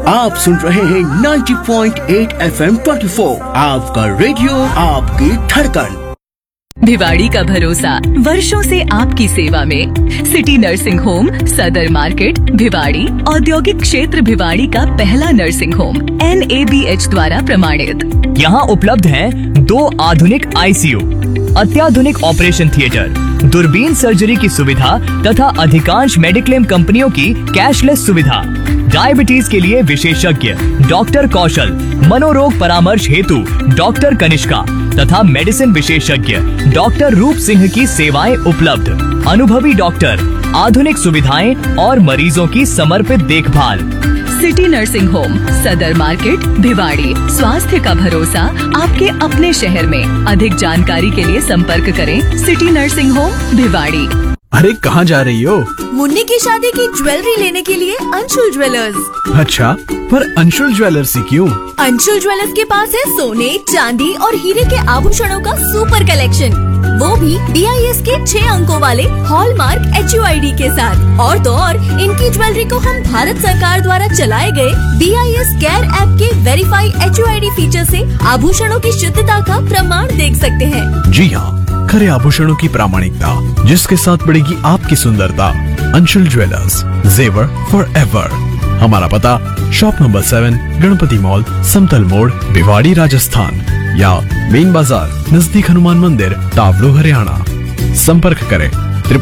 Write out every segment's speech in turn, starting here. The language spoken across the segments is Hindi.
आप सुन रहे हैं 90.8 FM 24, आपका रेडियो, आपकी धड़कन। भिवाड़ी का भरोसा, वर्षों से आपकी सेवा में। सिटी नर्सिंग होम, सदर मार्केट, भिवाड़ी। औद्योगिक क्षेत्र भिवाड़ी का पहला नर्सिंग होम, NABH द्वारा प्रमाणित। यहाँ उपलब्ध हैं 2 आधुनिक ICU, अत्याधुनिक ऑपरेशन थिएटर, दूरबीन सर्जरी की सुविधा तथा अधिकांश मेडिक्लेम कंपनियों की कैशलेस सुविधा। डायबिटीज के लिए विशेषज्ञ डॉक्टर कौशल, मनोरोग परामर्श हेतु डॉक्टर कनिष्का तथा मेडिसिन विशेषज्ञ डॉक्टर रूप सिंह की सेवाएं उपलब्ध। अनुभवी डॉक्टर, आधुनिक सुविधाएं और मरीजों की समर्पित देखभाल। सिटी नर्सिंग होम, सदर मार्केट, भिवाड़ी। स्वास्थ्य का भरोसा आपके अपने शहर में। अधिक जानकारी के लिए संपर्क करें सिटी नर्सिंग होम, भिवाड़ी। अरे कहाँ जा रही हो? मुन्नी की शादी की ज्वेलरी लेने के लिए अंशुल ज्वेलर्स। अच्छा, पर अंशुल ज्वेलर्स ही क्यों? अंशुल ज्वेलर्स के पास है सोने, चांदी और हीरे के आभूषणों का सुपर कलेक्शन, वो भी BIS के 6 अंकों वाले हॉलमार्क HUID के साथ। और तो और इनकी ज्वेलरी को हम भारत सरकार द्वारा चलाए गए BIS केयर ऐप के वेरीफाई HUID फीचर से आभूषणों की शुद्धता का प्रमाण देख सकते हैं। जी हाँ, खरे आभूषणों की प्रामाणिकता, जिसके साथ बढ़ेगी आपकी सुंदरता। अंशुल ज्वेलर्स, जेवर फॉर एवर। हमारा पता शॉप नंबर 7, गणपति मॉल, समतल मोड़, भिवाड़ी, राजस्थान, या मेन बाजार नजदीक हनुमान मंदिर, तावड़ो, हरियाणा। संपर्क करें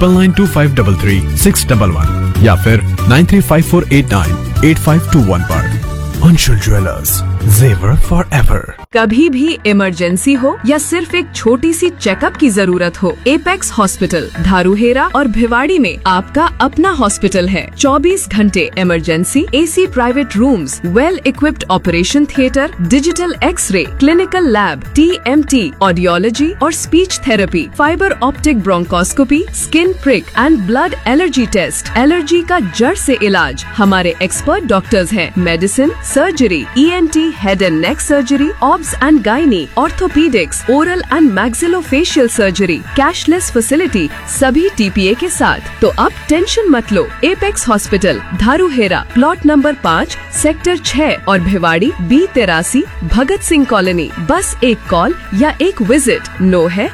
9925333611 या फिर 9354898521 पर। अंशुल ज्वेलर्स, जेवर फॉर एवर। कभी भी इमरजेंसी हो या सिर्फ एक छोटी सी चेकअप की जरूरत हो, एपेक्स हॉस्पिटल धारूहेरा और भिवाड़ी में आपका अपना हॉस्पिटल है। 24 घंटे emergency, AC private rooms, well equipped operation theatre, digital x ray, clinical lab, TMT, audiology और speech therapy, fibre optic bronchoscopy, skin prick and blood allergy test. Allergy का जड़ से इलाज हमारे एक्सपर्ट डॉक्टर्स हैं। Medicine, surgery, ENT, head and neck surgery, obs and gynae, orthopaedics, oral and maxillofacial surgery, cashless facility, सभी TPA के साथ। तो अब टेंशन मत लो। Apex hospital धारूहेरा, plot number 5, sector 6 और भिवाड़ी B83, भगत सिंह कॉलोनी। बस एक कॉल या एक विजिट। नो है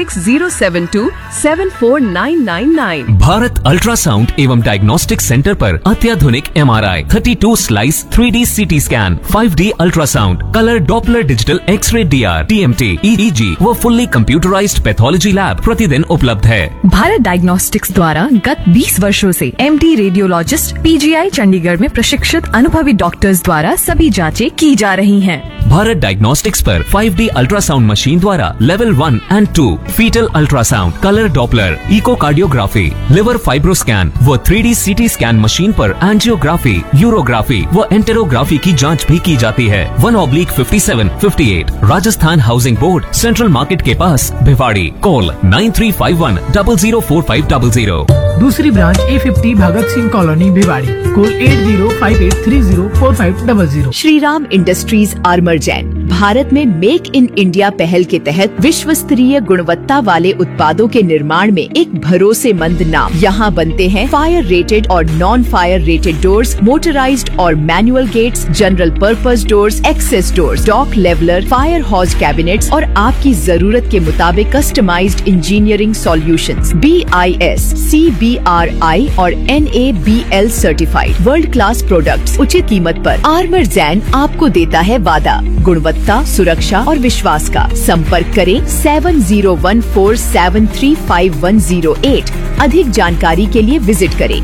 8607274999। भारत अल्ट्रासाउंड एवं डायग्नोस्टिक सेंटर पर अत्याधुनिक MRI, 32 slice 3D CT scan, 5D ultrasound, colour Doppler digital x ray DR, TMT, EEG व फुल्ली कंप्यूटराइज्ड पैथोलॉजी लैब प्रतिदिन उपलब्ध है। भारत डायग्नोस्टिक्स द्वारा गत 20 वर्षों से MD रेडियोलॉजिस्ट PGI चंडीगढ़ में प्रशिक्षित अनुभवी डॉक्टर्स द्वारा सभी जांचें की जा रही हैं। भारत डायग्नोस्टिक्स पर 5D अल्ट्रासाउंड मशीन द्वारा level 1 and 2 fetal ultrasound, colour Doppler, echocardiography, liver fibroscan व 3D CT स्कैन मशीन पर एंजियोग्राफी, यूरोग्राफी व एंटेरोग्राफी की जांच भी की जाती है। 1/5758 Rajasthan housing board, central market के पास, भिवाड़ी। कॉल 9351004500। दूसरी branch A50 Bhagat Singh colony, Bhiwadi. Call 8058304500। Shri Ram industries आर्मरजैन Bharat में मेक इन इंडिया पहल के तहत विश्व स्तरीय गुणवत्ता वाले उत्पादों के निर्माण में एक भरोसेमंद नाम। यहाँ बनते हैं फायर रेटेड और non fire rated doors, motorised और manual gets, general purpose doors, access doors, dock leveller, fire हॉज cabinets और आपकी जरूरत के मुताबिक customised engineering solutions. BIS, CBRI और NABL certified world class products उचित कीमत पर। आर्मरजैन आपको देता है वादा, गुणवत्ता, सुरक्षा और विश्वास का। संपर्क करें 7014735108। अधिक जानकारी के लिए विजिट करें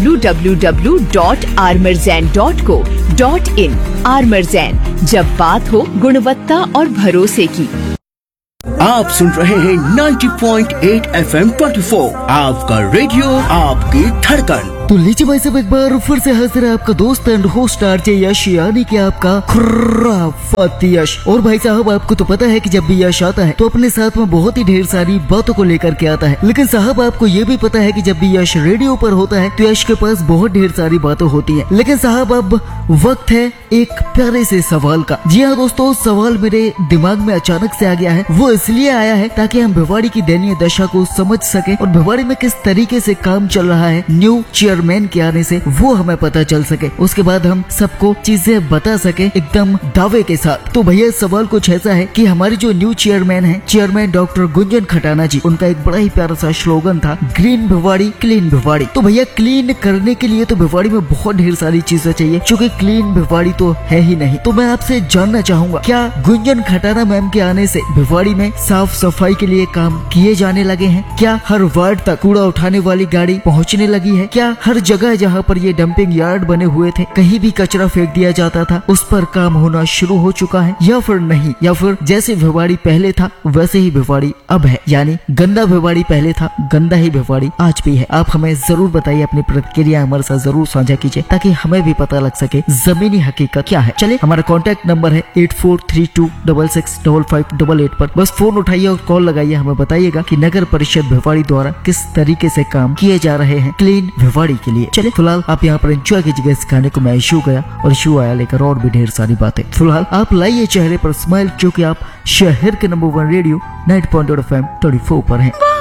www.armorzan.co.in। आर्मरजैन, जब बात हो गुणवत्ता और भरोसे की। आप सुन रहे हैं 90.8 FM 24, आपका रेडियो, आपकी धड़कन। तो लीजिए भाई साहब, एक बार फिर से हाजिर है आपका दोस्त एंड होस्ट RJ यश, यानी कि आपका खुराफात यश। और भाई साहब, आपको तो पता है कि जब भी यश आता है तो अपने साथ में बहुत ही ढेर सारी बातों को लेकर के आता है। लेकिन साहब, आपको ये भी पता है कि जब भी यश रेडियो पर होता है तो यश के पास बहुत ढेर सारी बातें होती है। लेकिन साहब, अब वक्त है एक प्यारे से सवाल का। जी हाँ दोस्तों, सवाल मेरे दिमाग में अचानक से आ गया है। वो इसलिए आया है ताकि हम भिवाड़ी की दयनीय दशा को समझ सके और भिवाड़ी में किस तरीके से काम चल रहा है न्यू चेयर चेयरमैन के आने से वो हमें पता चल सके, उसके बाद हम सबको चीजें बता सके एकदम दावे के साथ। तो भैया सवाल कुछ ऐसा है कि हमारे जो न्यू चेयरमैन है, चेयरमैन डॉक्टर गुंजन खटाना जी, उनका एक बड़ा ही प्यारा सा स्लोगन था, ग्रीन भिवाड़ी क्लीन भिवाड़ी। तो भैया क्लीन करने के लिए तो भिवाड़ी में बहुत ढेर सारी चीजें चाहिए, क्योंकि क्लीन भिवाड़ी तो है ही नहीं। तो मैं आपसे जानना चाहूंगा, क्या गुंजन खटाना मैम के आने से भिवाड़ी में साफ सफाई के लिए काम किए जाने लगे हैं? क्या हर वार्ड तक कूड़ा उठाने वाली गाड़ी पहुंचने लगी है? क्या हर जगह जहां पर ये डंपिंग यार्ड बने हुए थे, कहीं भी कचरा फेंक दिया जाता था, उस पर काम होना शुरू हो चुका है या फिर नहीं? या फिर जैसे भिवाड़ी पहले था वैसे ही भिवाड़ी अब है, यानी गंदा भिवाड़ी पहले था, गंदा ही भिवाड़ी आज भी है? आप हमें जरूर बताइए, अपनी प्रतिक्रिया हमारे साथ जरूर साझा कीजिए, ताकि हमें भी पता लग सके जमीनी हकीकत क्या है। चलिए, हमारा कॉन्टैक्ट नंबर है 8432665588 पर बस फोन उठाइए और कॉल लगाइए, हमें बताइएगा कि नगर परिषद भिवाड़ी द्वारा किस तरीके से काम किए जा रहे हैं क्लीन भिवाड़ी के लिए। चलिए, फिलहाल आप यहाँ पर एंजॉय कीजिएगा इस गाने को। मैं इशू गया और इशू आया लेकर और भी ढेर सारी बातें। फिलहाल आप लाइए चेहरे पर स्माइल, क्योंकि आप शहर के नंबर 1 रेडियो 90.8 FM 24 पर हैं।